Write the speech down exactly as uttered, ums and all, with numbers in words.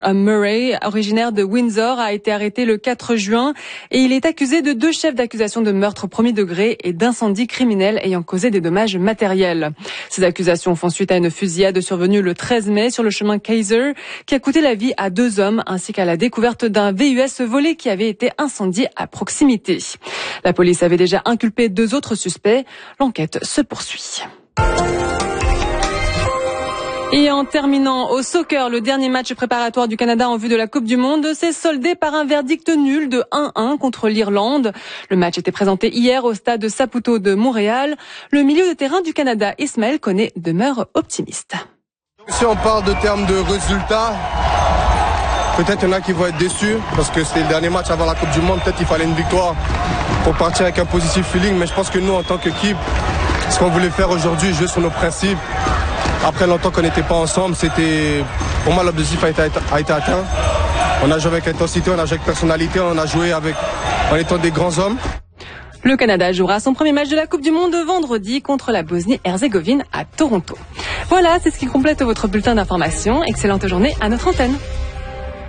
Murray, originaire de Windsor, a été arrêté le quatre juin et il est accusé de deux chefs d'accusation de meurtre au premier degré et d'incendie criminel ayant causé des dommages matériels. Ces accusations font suite à une fusillade survenue le treize mai sur le chemin Kaiser qui a coûté la vie à deux hommes ainsi qu'à la découverte d'un V U S volé qui avait été incendié à proximité. La police avait déjà inculpé deux autres suspects. L'enquête se poursuit. Et en terminant au soccer, le dernier match préparatoire du Canada en vue de la Coupe du Monde s'est soldé par un verdict nul de un un contre l'Irlande. Le match était présenté hier au stade Saputo de Montréal. Le milieu de terrain du Canada, Ismaël Koné, demeure optimiste. Si on parle de termes de résultats, peut-être il y en a qui vont être déçus parce que c'était le dernier match avant la Coupe du Monde. Peut-être qu'il fallait une victoire pour partir avec un positif feeling. Mais je pense que nous, en tant qu'équipe, ce qu'on voulait faire aujourd'hui, jouer sur nos principes. Après longtemps qu'on n'était pas ensemble, c'était pour moi l'objectif a été, a été atteint. On a joué avec intensité, on a joué avec personnalité, on a joué avec en étant des grands hommes. Le Canada jouera son premier match de la Coupe du Monde vendredi contre la Bosnie-Herzégovine à Toronto. Voilà, c'est ce qui complète votre bulletin d'information. Excellente journée à notre antenne.